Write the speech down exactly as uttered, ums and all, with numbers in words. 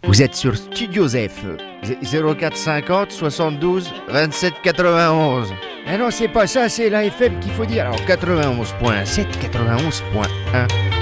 Vous êtes sur Studio F. zéro quatre cinquante soixante-douze vingt-sept quatre-vingt-onze. Eh non, c'est pas ça, c'est la F M qu'il faut dire. Alors quatre-vingt-onze point sept, quatre-vingt-onze point un.